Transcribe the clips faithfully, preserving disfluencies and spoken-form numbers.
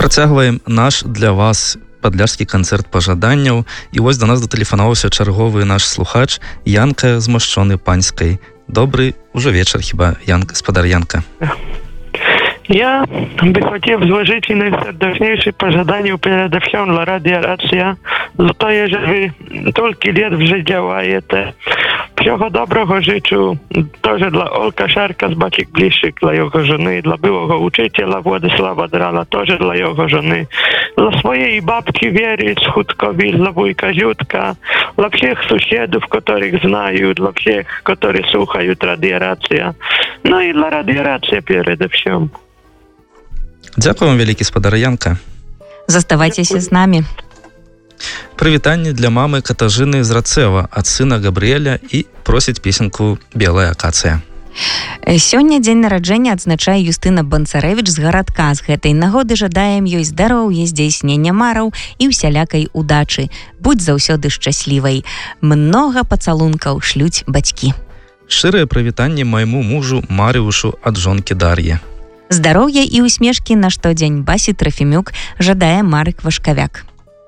Працягваем наш для вас падляшскі канцэрт пажаданняў. І вось да нас датэлефанаваўся чарговы наш слухач Янка з Мошчоны Панскай. Добрый уже вечер, хіба, Янка, господар Янка. Я би хотів зложити найсердечніші пожадання перед всім для радіорація. За те, що ви тільки літ вже działаєте. Всього доброго życzę теж для Олка Шарка з Бачик Блищик, для його жени, для білого учителя Владислава Драла, теж для його жени, для своєї бабки Віри з Хуткові, для вуйка Зютка, для всіх сусідів, яких знаю, для всіх, які слухають радіорація. Ну і для радіорації перед всім. Дякую вам, вялікі спадар Янка. Заставайцеся з намі. Прывітанне для мамы Катажыны з Рацэва ад сына Габрыэля і просіць песенку «Белая акацыя». Сёння дзень нараджэння адзначае Юстына Банцарэвіч з гарадка. З гэтай нагоды жадаем ёй здароўя, здзяйснення мараў і усялякай удачы. Будзь заўсёды шчаслівай. Многа пацалункаў шлюць бацькі. Шчырае прывітанне майму мужу Марыушу ад жонкі Дар'і. Здароўя і усмешкі на штодзень Басі Трафімюк жадае Марык Вашкавяк.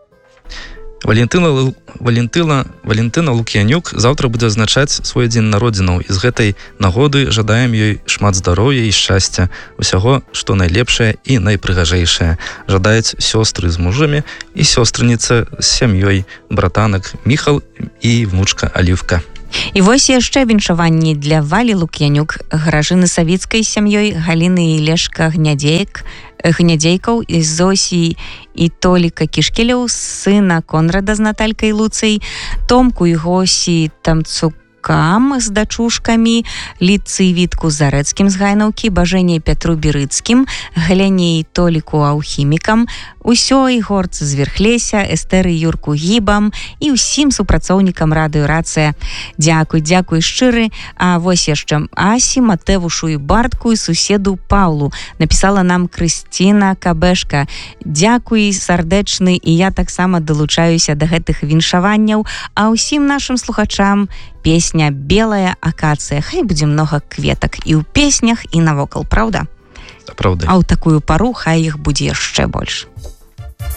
Валентына, Валентына, Валентына Лук'янюк заўтра будзе адзначаць свой дзень народзінаў, і з гэтай нагоды жадаем ёй шмат здароўя і шчасця, усяго, што найлепшае і найпрыгажэйшае. Жадаюць сёстры з мужамі і сёстрыніца з сям'ёй, братанак Міхал і внучка Аліўка. І вось яшчэ віншаванні для Валі Лук'янюк, Гражыны Савіцкай з сям'ёй, Галіны і Лешка Гнядзеек, Гнядзейкаў, Зосі і Толіка Кішкеляў, сына Конрада з Наталькай Луцай, Томку і Госі Тамцукам з дачушкамі, Лідцы і Вітку Зарэцкім з Гайнаўкі, Бажэне і Пятру Бірыцкім, Гляне і Толіку Аўхімікам, усёй Горцы з Верхлеся, Эстэры і Юрку Гібам і ўсім супрацоўнікам радыёрацыя. Дзякуй, дзякуй шчыры. А вось яшчэ Асі, Матэвушу і Бартку і суседу Паўлу. Напісала нам Крысціна Кабэшка. Дзякуй сардэчны, і я таксама далучаюся да гэтых віншаванняў. А ўсім нашым слухачам песня «Белая акацыя». Хай будзе многа кветак і ў песнях, і навокал, праўда? Правда. А ў такую пару хай іх будзе яшчэ больш.